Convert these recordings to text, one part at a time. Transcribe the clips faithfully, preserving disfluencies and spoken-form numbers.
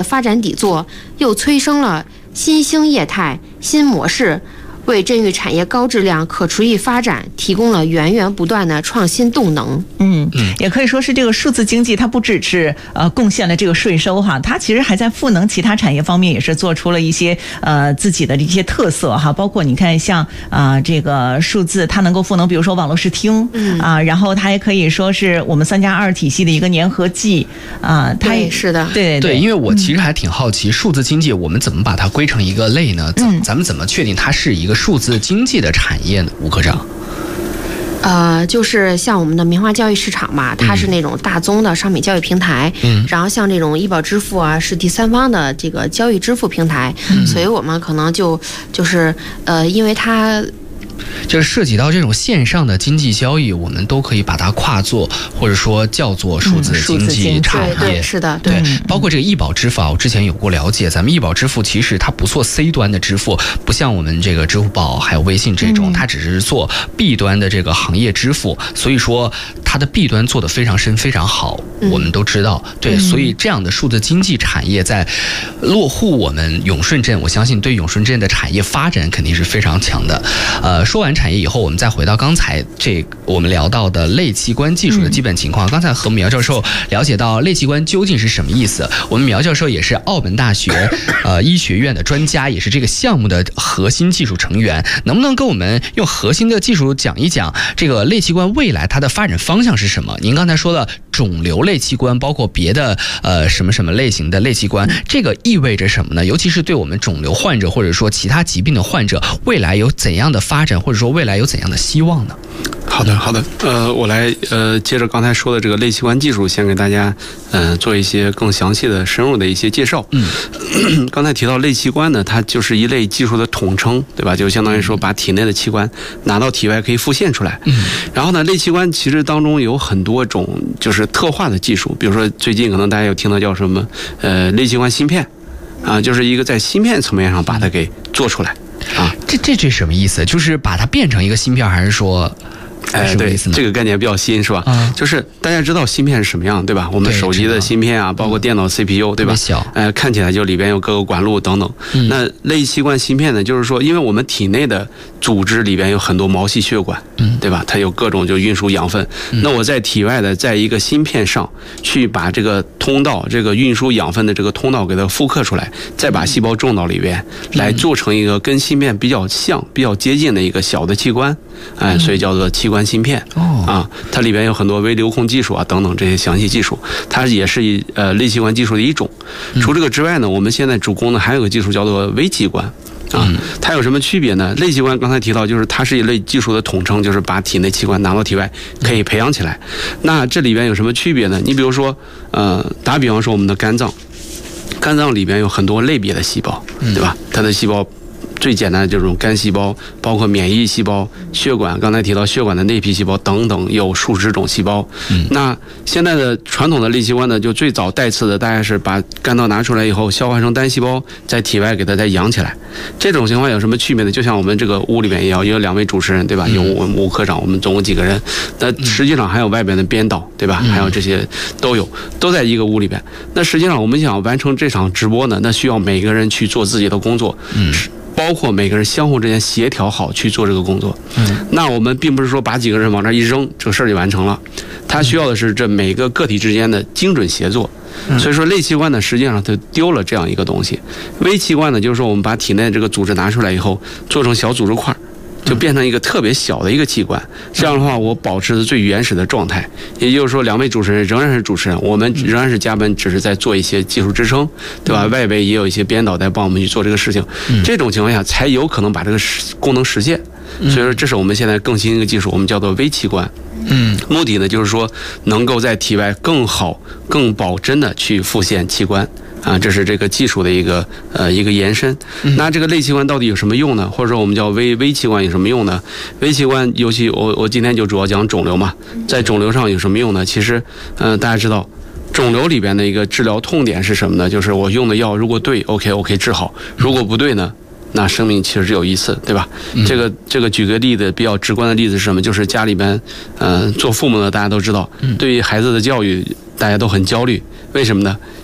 发展底座，又催生了新兴业态、新模式，为镇域产业高质量可持续发展提供了源源不断的创新动能。 嗯，也可以说是这个数字经济，它不只是呃贡献了这个税收哈，它其实还在赋能其他产业方面，也是做出了一些呃自己的一些特色哈。包括你看像啊、呃、这个数字，它能够赋能，比如说网络视听，嗯啊、呃，然后它也可以说是我们三加二体系的一个粘合剂啊、呃，它也是的， 对对, 对，因为我其实还挺好奇，嗯、数字经济我们怎么把它归成一个类呢？咱、嗯、咱们怎么确定它是一个数字经济的产业呢？吴科长。 呃，就是像我们的棉花交易市场嘛，它是那种大宗的商品交易平台，嗯，然后像这种医保支付啊，是第三方的这个交易支付平台，嗯、所以我们可能就就是呃，因为它。 就是涉及到这种线上的经济交易，我们都可以把它跨作或者说叫做数字经济产业。 嗯、对, 对，是的， 对，对包括这个医保支付啊，我之前有过了解。咱们医保支付其实它不做 C 端的支付，不像我们这个支付宝还有微信这种，它只是做 B 端的这个行业支付，所以说它的 B 端做得非常深非常好，我们都知道。对，所以这样的数字经济产业在落户我们永顺镇，我相信对永顺镇的产业发展肯定是非常强的。呃，说完产业以后，我们再回到刚才这我们聊到的类器官技术的基本情况。嗯、刚才和苗教授了解到类器官究竟是什么意思。我们苗教授也是澳门大学呃医学院的专家，也是这个项目的核心技术成员。能不能跟我们用核心的技术讲一讲这个类器官未来它的发展方向是什么？您刚才说了肿瘤类器官，包括别的呃什么什么类型的类器官，这个意味着什么呢？尤其是对我们肿瘤患者或者说其他疾病的患者，未来有怎样的发展，或者说未来有怎样的希望呢？ 好的，好的，呃，我来呃接着刚才说的这个类器官技术，先给大家呃做一些更详细的、深入的一些介绍。嗯，刚才提到类器官呢，它就是一类技术的统称，对吧？就相当于说把体内的器官拿到体外可以复现出来。嗯，然后呢，类器官其实当中有很多种就是特化的技术，比如说最近可能大家有听到叫什么呃类器官芯片啊，就是一个在芯片层面上把它给做出来。啊， 这这这什么意思？就是把它变成一个芯片，还是说？ 哎，对，这个概念比较新，是吧？嗯，就是大家知道芯片是什么样，对吧？我们手机的芯片啊，包括电脑 C P U， 对吧？ 小， 呃，看起来就里边有各个管路等等。嗯、那类器官芯片呢，就是说，因为我们体内的组织里边有很多毛细血管，嗯，对吧？它有各种就运输养分。嗯、那我在体外的，在一个芯片上去把这个通道，这个运输养分的这个通道给它复刻出来，再把细胞种到里边，来做成一个跟芯片比较像、比较接近的一个小的器官。哎，所以叫做器官芯片。哦，啊，它里边有很多微流控技术啊等等这些详细技术，它也是呃类器官技术的一种。除这个之外呢，我们现在主攻的还有个技术叫做微器官。啊，它有什么区别呢？类器官刚才提到，就是它是一类技术的统称，就是把体内器官拿到体外可以培养起来。那这里边有什么区别呢？你比如说，呃，打比方说我们的肝脏，肝脏里边有很多类别的细胞，对吧？它的细胞。最简单的这种肝细胞，包括免疫细胞、血管，刚才提到血管的内皮细胞等等，有数十种细胞。嗯、那现在的传统的类器官呢，就最早带刺的大概是把肝脏拿出来以后，消化成单细胞，在体外给它再养起来。这种情况有什么区别呢？就像我们这个屋里面也要有两位主持人，对吧？有我们吴科长，我们总共几个人？那实际上还有外边的编导，对吧？还有这些都有，都在一个屋里边。那实际上我们想完成这场直播呢，那需要每个人去做自己的工作。嗯。包括每个人相互之间协调好去做这个工作，嗯，那我们并不是说把几个人往这一扔，这个事儿就完成了，它需要的是这每个个体之间的精准协作。所以说类器官呢，实际上它丢了这样一个东西。微器官呢，就是说我们把体内这个组织拿出来以后，做成小组织块，就变成一个特别小的一个器官。这样的话，我保持的最原始的状态。也就是说，两位主持人仍然是主持人，我们仍然是嘉宾，只是在做一些技术支撑，对吧？外围也有一些编导在帮我们去做这个事情。这种情况下，才有可能把这个功能实现。所以说，这是我们现在更新一个技术，我们叫做微器官。嗯，目的呢，就是说能够在体外更好、更保真的去复现器官。啊，这是这个技术的一个呃一个延伸。那这个类器官到底有什么用呢？或者说我们叫微微器官有什么用呢？微器官，尤其我我今天就主要讲肿瘤嘛，在肿瘤上有什么用呢？其实，呃，大家知道，肿瘤里边的一个治疗痛点是什么呢？就是我用的药如果对 ，OK， 我可以治好；如果不对呢，那生命其实只有一次，对吧？嗯、这个这个举个例子，比较直观的例子是什么？就是家里边，呃，做父母的大家都知道，对于孩子的教育大家都很焦虑，为什么呢？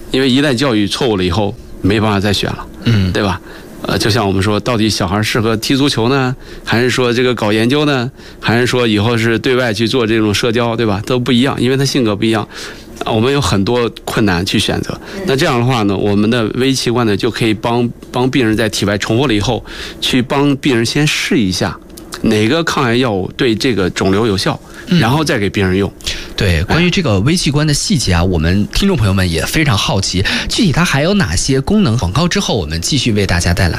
因为一旦教育错误了以后，没办法再选了， 嗯， 对吧？呃，就像我们说，到底小孩适合踢足球呢，还是说这个搞研究呢，还是说以后是对外去做这种社交，对吧？都不一样，因为他性格不一样。我们有很多困难去选择，那这样的话呢，我们的微器官呢就可以帮帮病人在体外重活了以后，去帮病人先试一下哪个抗癌药物对这个肿瘤有效，然后再给病人用。 对，关于这个微器官的细节啊，我们听众朋友们也非常好奇，具体它还有哪些功能？广告之后，我们继续为大家带来。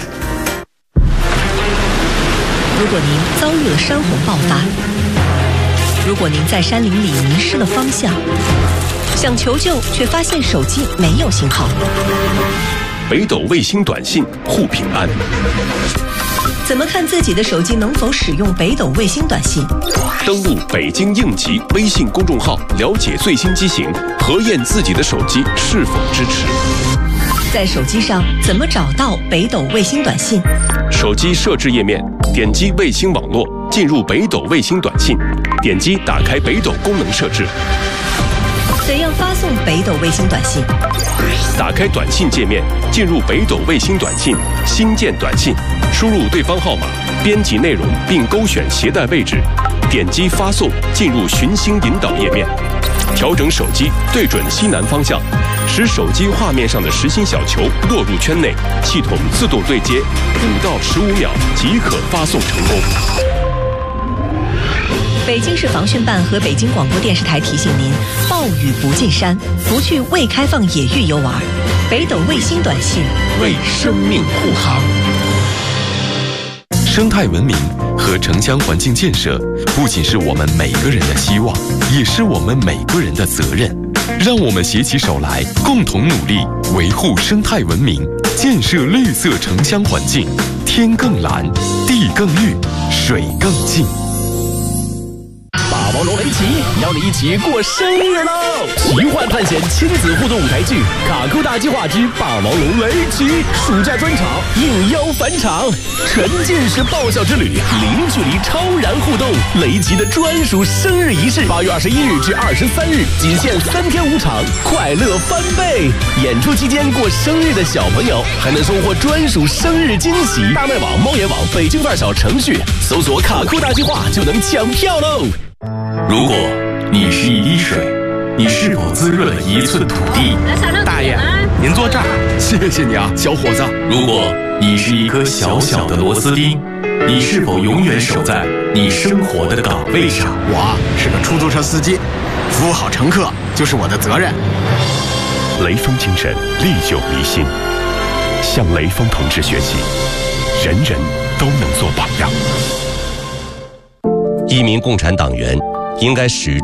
如果您遭遇了山洪爆发，如果您在山林里迷失了方向，想求救却发现手机没有信号， 北斗卫星短信护平安。 怎么看自己的手机能否使用北斗卫星短信？ 登录北京应急微信公众号，了解最新机型，核验自己的手机是否支持。 在手机上怎么找到北斗卫星短信？ 手机设置页面，点击卫星网络，进入北斗卫星短信，点击打开北斗功能设置。 怎样发送北斗卫星短信？ 打开短信界面，进入北斗卫星短信，新建短信，输入对方号码，编辑内容并勾选携带位置，点击发送，进入寻星引导页面，调整手机对准西南方向，使手机画面上的实心小球落入圈内，系统自动对接，五到十五秒即可发送成功。 北京市防汛办和北京广播电视台提醒您：暴雨不进山，不去未开放野域游玩。北斗卫星短信为生命护航。生态文明和城乡环境建设不仅是我们每个人的希望，也是我们每个人的责任。让我们携起手来，共同努力，维护生态文明，建设绿色城乡环境，天更蓝，地更绿，水更净。 霸王龙雷奇邀你一起过生日喽！奇幻探险亲子互动舞台剧《卡酷大计划之霸王龙雷奇》暑假专场应邀返场，沉浸式爆笑之旅，零距离超燃互动，雷奇的专属生日仪式，八月二十一日至二十三日，仅限三天五场，快乐翻倍！演出期间过生日的小朋友还能收获专属生日惊喜。大麦网、猫眼网、北京范小程序搜索“卡酷大计划”就能抢票喽！ 如果你是一滴水，你是否滋润了一寸土地？ 大爷，您坐这儿，谢谢你啊，小伙子。 如果你是一颗小小的螺丝钉，你是否永远守在你生活的岗位上？ 我是个出租车司机，服务好乘客就是我的责任。 雷锋精神历久弥新，向雷锋同志学习，人人都能做榜样。 一名共产党员应该始终